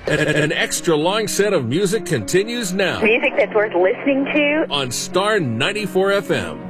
An extra long set of music continues now Music that's worth listening to. on Star 94 FM.